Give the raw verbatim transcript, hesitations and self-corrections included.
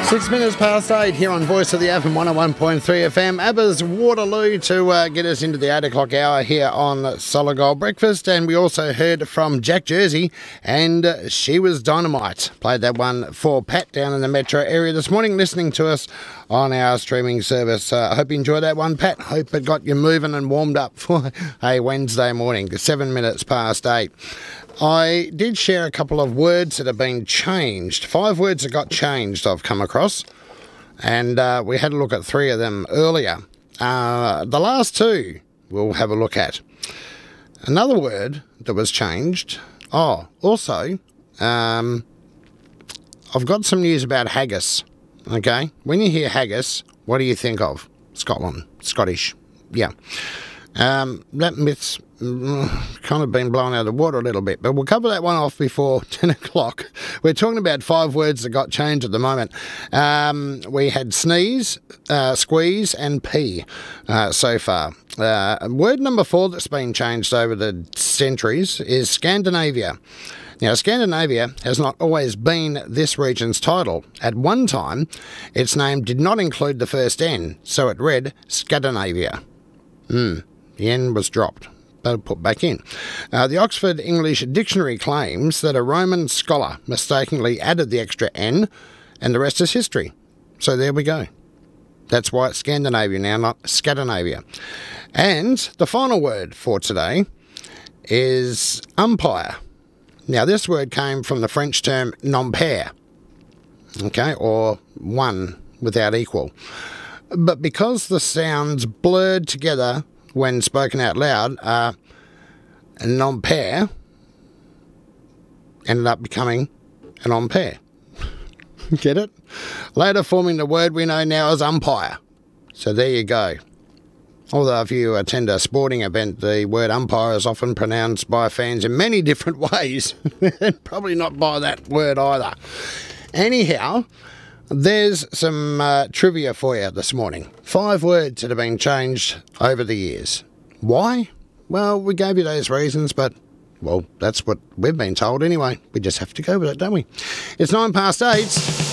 Six minutes past eight here on Voice of the F M one oh one point three F M. ABBA's Waterloo to uh, get us into the eight o'clock hour here on Solid Gold Breakfast. And we also heard from Jack Jersey and uh, She Was Dynamite. Played that one for Pat down in the metro area this morning, listening to us on our streaming service. I uh, hope you enjoyed that one, Pat. Hope it got you moving and warmed up for a Wednesday morning, seven minutes past eight. I did share a couple of words that have been changed. Five words that got changed I've come across. And uh, we had a look at three of them earlier. Uh, the last two we'll have a look at. Another word that was changed. Oh, also, um, I've got some news about haggis. Okay? When you hear haggis, what do you think of? Scotland. Scottish. Yeah. Um, that myth's kind of been blown out of the water a little bit, but we'll cover that one off before ten o'clock. We're talking about five words that got changed at the moment. Um, we had sneeze, uh, squeeze and pee uh, so far. Uh, word number four that's been changed over the centuries is Scandinavia. Now, Scandinavia has not always been this region's title. At one time, its name did not include the first N, so it read Scandinavia. Hmm. The N was dropped, but put back in. Uh, the Oxford English Dictionary claims that a Roman scholar mistakenly added the extra N, and the rest is history. So there we go. That's why it's Scandinavia now, not Scandinavia. And the final word for today is umpire. Now, this word came from the French term non-pair, okay, or one without equal. But because the sounds blurred together when spoken out loud, uh, non-pair ended up becoming a non-pair. Get it? Later forming the word we know now as umpire. So there you go. Although if you attend a sporting event, the word umpire is often pronounced by fans in many different ways. And probably not by that word either. Anyhow, there's some uh, trivia for you this morning. Five words that have been changed over the years. Why? Well, we gave you those reasons, but, well, that's what we've been told anyway. We just have to go with it, don't we? It's nine past eight.